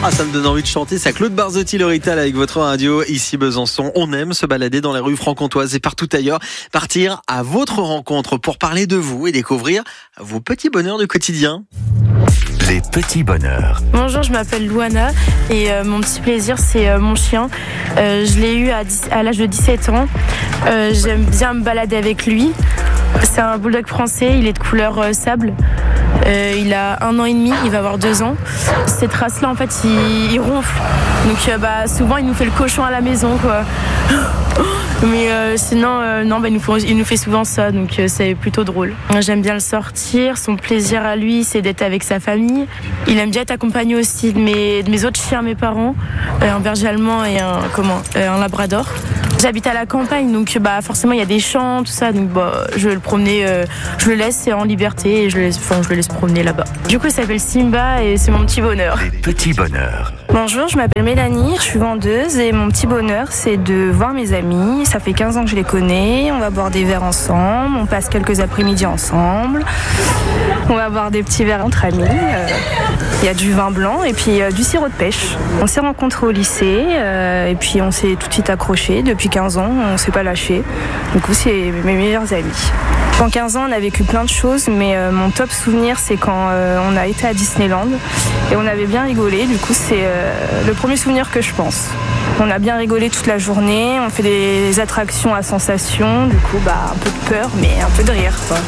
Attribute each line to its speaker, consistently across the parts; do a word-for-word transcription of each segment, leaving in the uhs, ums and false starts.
Speaker 1: Ah, ça me donne envie de chanter. C'est Claude Barzotti, le Rital avec votre radio. Ici Besançon, on aime se balader dans les rues franc-comtoises et partout ailleurs. Partir à votre rencontre pour parler de vous et découvrir vos petits bonheurs du quotidien.
Speaker 2: Les petits bonheurs.
Speaker 3: Bonjour, je m'appelle Louana et euh, mon petit plaisir c'est euh, mon chien. Euh, je l'ai eu à, dix, à l'âge de dix-sept ans. Euh, j'aime bien me balader avec lui. C'est un bulldog français, il est de couleur euh, sable. Euh, il a un an et demi, il va avoir deux ans. Cette race-là, en fait, il, il ronfle. Donc, euh, bah, souvent, il nous fait le cochon à la maison, quoi. Mais euh, sinon, euh, non, bah, il, nous fait, il nous fait souvent ça, donc euh, c'est plutôt drôle. J'aime bien le sortir. Son plaisir à lui, c'est d'être avec sa famille. Il aime bien être accompagné aussi de mes, de mes autres chiens, mes parents, euh, un berger allemand et un, comment, euh, un labrador. J'habite à la campagne, donc bah, forcément il y a des champs, tout ça, donc bah, je vais le promener, euh, je le laisse en liberté et je le laisse, enfin, je le laisse promener là-bas. Du coup, il s'appelle Simba et c'est mon petit bonheur.
Speaker 2: Les petits bonheurs.
Speaker 4: Bonjour, je m'appelle Mélanie, je suis vendeuse et mon petit bonheur c'est de voir mes amis. Ça fait quinze ans que je les connais, on va boire des verres ensemble, on passe quelques après-midi ensemble, on va boire des petits verres entre amis. Euh, il y a du vin blanc et puis euh, du sirop de pêche. On s'est rencontrés au lycée euh, et puis on s'est tout de suite accrochés. Depuis quinze ans, on ne s'est pas lâché. Du coup, c'est mes meilleurs amis. En quinze ans, on a vécu plein de choses, mais euh, mon top souvenir, c'est quand euh, on a été à Disneyland et on avait bien rigolé. Du coup, c'est euh, le premier souvenir que je pense. On a bien rigolé toute la journée, on fait des attractions à sensations. Du coup, bah, un peu de peur, mais un peu de rire, quoi.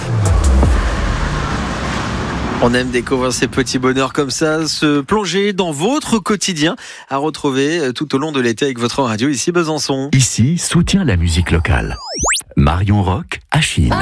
Speaker 1: On aime découvrir ces petits bonheurs comme ça, se plonger dans votre quotidien, à retrouver tout au long de l'été avec votre radio ici Besançon.
Speaker 2: Ici, soutient la musique locale. Marion Rock, Achille.